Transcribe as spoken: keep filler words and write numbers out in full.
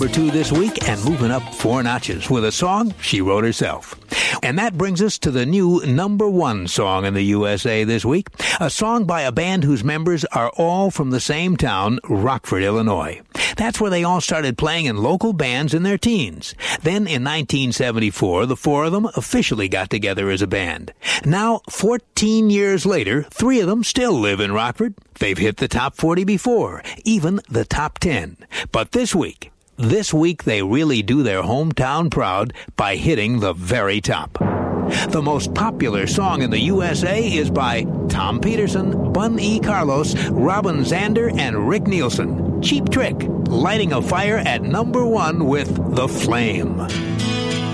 Number two this week and moving up four notches with a song she wrote herself. And that brings us to the new number one song in the U S A this week, a song by a band whose members are all from the same town, Rockford, Illinois. That's where they all started playing in local bands in their teens. Then in nineteen seventy-four, the four of them officially got together as a band. Now, fourteen years later, three of them still live in Rockford. They've hit the top forty before, even the top ten. But this week, This week they really do their hometown proud by hitting the very top. The most popular song in the U S A is by Tom Peterson, Bun E. Carlos, Robin Zander, and Rick Nielsen. Cheap Trick, lighting a fire at number one with The Flame.